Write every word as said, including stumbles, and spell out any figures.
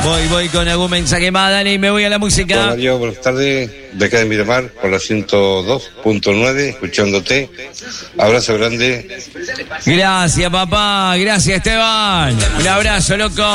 Voy, voy con algún mensaje más, Dani, me voy a la música. Hola Mario, buenas tardes, de acá de Miramar, por la ciento dos punto nueve, escuchándote. Abrazo grande. Gracias, papá, gracias, Esteban. Un abrazo, loco.